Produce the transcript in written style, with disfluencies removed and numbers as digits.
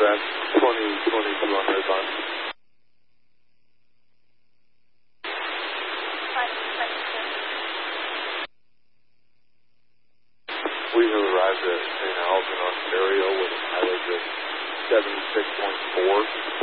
Quebec, 2022 on Arizona. We have arrived at St. Albans, Ontario with a mileage of 76.4.